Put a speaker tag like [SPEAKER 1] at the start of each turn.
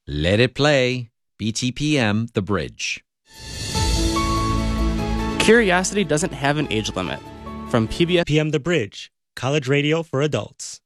[SPEAKER 1] Let it play. BTPM, The Bridge.
[SPEAKER 2] Curiosity doesn't have an age limit. From PBS
[SPEAKER 3] PM The Bridge, college radio for adults.